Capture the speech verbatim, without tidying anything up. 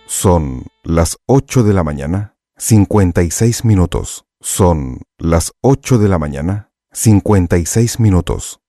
Son las ocho de la mañana, cincuenta y seis minutos. Son las ocho de la mañana, cincuenta y seis minutos.